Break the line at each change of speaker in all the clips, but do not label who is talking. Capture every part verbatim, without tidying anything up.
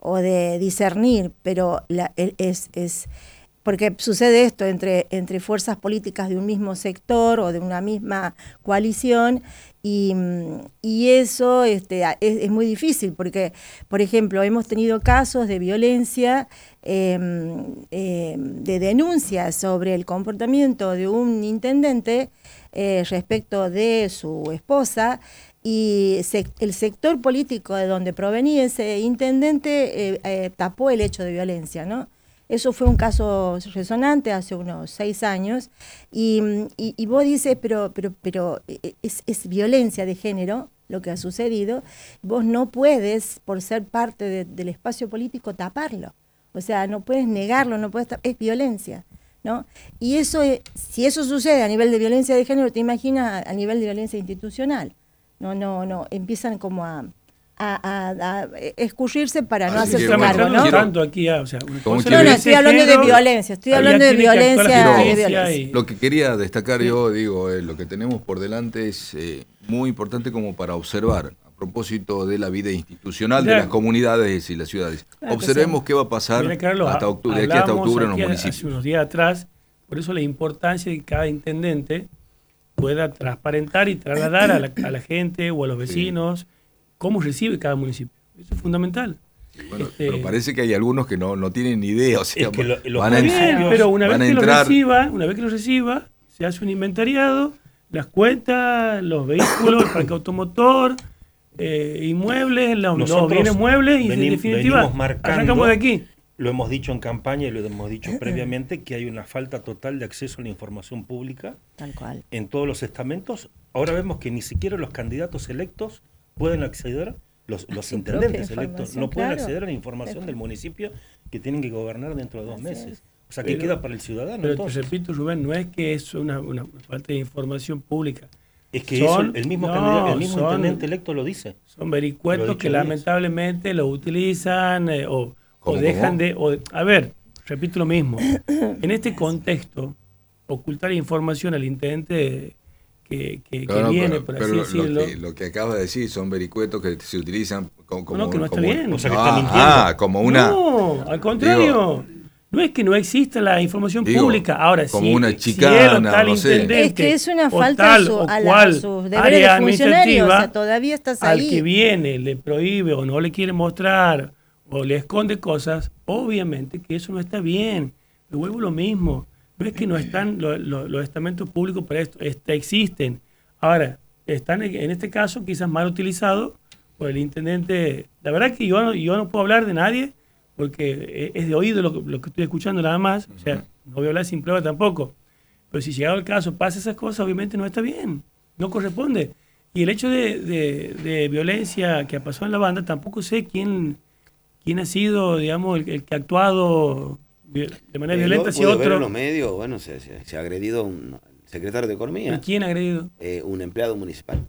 o de discernir, pero la, es, es porque sucede esto entre, entre fuerzas políticas de un mismo sector o de una misma coalición, y, y eso este, es, es muy difícil, porque, por ejemplo, hemos tenido casos de violencia, eh, eh, de denuncias sobre el comportamiento de un intendente eh, respecto de su esposa, y se, el sector político de donde provenía ese intendente eh, eh, tapó el hecho de violencia, ¿no? Eso fue un caso resonante hace unos seis años, y, y, y vos dices, pero, pero, pero es, es violencia de género lo que ha sucedido, vos no puedes, por ser parte de, del espacio político, taparlo, o sea, no puedes negarlo, no puedes, es violencia, ¿no? Y eso, si eso sucede a nivel de violencia de género, te imaginas a, a nivel de violencia institucional. No, no, no, empiezan como a, a, a, a escurrirse para no hacerse cargo, ¿no?
Tanto aquí, o sea, una cosa
no, no, estoy hablando de violencia, estoy hablando de violencia, de violencia.
Y... Lo que quería destacar sí. yo, digo, eh, lo que tenemos por delante es eh, muy importante como para observar, a propósito de la vida institucional claro. de las comunidades y las ciudades. Claro Observemos sí. qué va a pasar Mira, Carlos, hasta octubre, de aquí hasta octubre en los municipios.
Hace unos días atrás, por eso la importancia de que cada intendente pueda transparentar y trasladar a la, a la gente o a los vecinos sí. cómo recibe cada municipio. Eso es fundamental.
Sí, bueno, este, pero parece que hay algunos que no, no tienen ni idea. O sea,
es que lo, lo van a bien, pero una vez que lo reciba, una vez que lo reciba, se hace un inventariado, las cuentas, los vehículos, el parque automotor, eh, inmuebles, los, los bienes muebles, y
veni,
en definitiva arrancamos de aquí.
Lo hemos dicho en campaña y lo hemos dicho previamente, que hay una falta total de acceso a la información pública.
Tal cual.
En todos los estamentos. Ahora vemos que ni siquiera los candidatos electos pueden acceder, los, los intendentes electos no pueden claro. acceder a la información del municipio que tienen que gobernar dentro de dos Así meses. Es. O sea, ¿qué pero, queda para el ciudadano?
Pero entonces? Te repito, Rubén, no es que es una, una falta de información pública.
Es que son, eso, el mismo, no, el mismo son, intendente electo lo dice.
Son vericuetos que lamentablemente lo utilizan eh, o... O dejan de, o de... A ver, repito lo mismo. En este contexto, ocultar información al intendente que, que,
no,
que
no,
viene,
pero,
por así
pero
decirlo...
Lo que, lo que acaba de decir son vericuetos que se utilizan como... como
no, que no está
como,
bien.
O sea, que
ah,
está mintiendo.
Ah, como una...
No, al contrario. Digo, no es que no exista la información
digo,
pública. Ahora,
como
si,
una chicana,
si tal
no sé.
intendente...
Es que es una
o
falta
tal,
a, su,
o
a,
cual
la, a sus deberes de funcionario. O sea, todavía estás ahí.
Al que viene, le prohíbe o no le quiere mostrar... o le esconde cosas, obviamente que eso no está bien. Me vuelvo lo mismo. No es que no están lo, lo, los estamentos públicos para esto, este, existen. Ahora, están en este caso quizás mal utilizados por el intendente. La verdad que yo no, yo no puedo hablar de nadie, porque es de oído lo que, lo que estoy escuchando nada más. O sea, no voy a hablar sin prueba tampoco. Pero si llegado el caso pasa esas cosas, obviamente no está bien. No corresponde. Y el hecho de, de, de violencia que pasó en la banda, tampoco sé quién... ¿Quién ha sido, digamos, el, el que ha actuado de manera eh, violenta hacia otro?
Ver en los medios, bueno, se, se, se ha agredido un secretario de Economía.
¿Quién ha agredido?
Eh, un empleado municipal.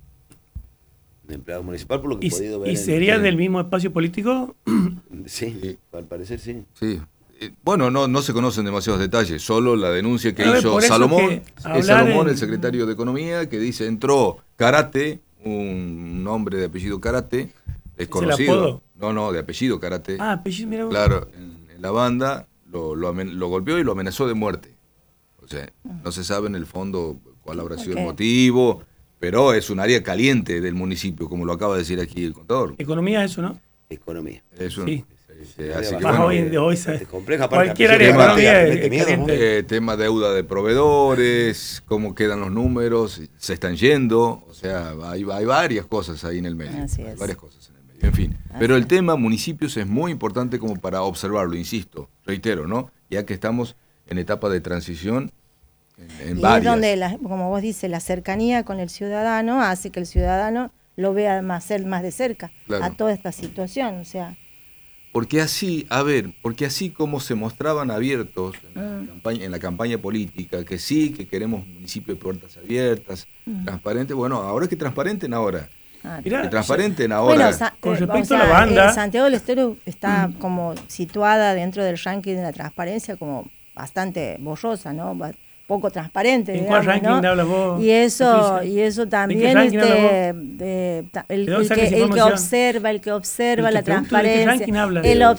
Un empleado municipal, por lo que he podido ver.
¿Y sería en, del mismo espacio político?
Sí, sí, al parecer sí.
Sí. Eh, bueno, no, no se conocen demasiados detalles, solo la denuncia que ver, hizo Salomón, es Salomón, en... el secretario de Economía, que dice, entró Karate, un hombre de apellido Karate, es conocido. No, no, de apellido Karate.
Ah, apellido, mira.
Claro, en, en la banda lo, lo, amen, lo golpeó y lo amenazó de muerte. O sea, no se sabe en el fondo cuál habrá sido okay. el motivo, pero es un área caliente del municipio, como lo acaba de decir aquí el contador.
Economía eso, ¿no?
Economía.
Eso.
Sí.
Sí, así que,
bueno,
hoy,
de hoy,
compleja
cualquier área de economía es, es
miedo, ¿no?
eh, tema deuda de proveedores, cómo quedan los números, se están yendo, o sea, hay, hay varias cosas ahí en el medio.
Así
hay
es.
varias cosas en el medio. En fin, pero el tema municipios es muy importante como para observarlo, insisto, reitero, ¿no? Ya que estamos en etapa de transición en, en
y
varias.
Es donde, la, como vos dices, la cercanía con el ciudadano hace que el ciudadano lo vea más, más de cerca, claro, a toda esta situación, o sea...
Porque así, a ver, porque así como se mostraban abiertos en la, mm. campaña, en la campaña política, que sí, que queremos municipio de puertas abiertas, mm. transparente, bueno, ahora que transparenten ahora. Ah, que transparenten ahora.
Bueno, sa-
con respecto
o sea,
a la banda.
Eh, Santiago del Estero está mm. como situada dentro del ranking de la transparencia como bastante borrosa, ¿no? Poco transparente.
¿En
digamos,
cuál ranking
¿no?
hablas vos?
Y eso, y eso también este, de, el, el, que, el que observa, el que observa la transparencia, el,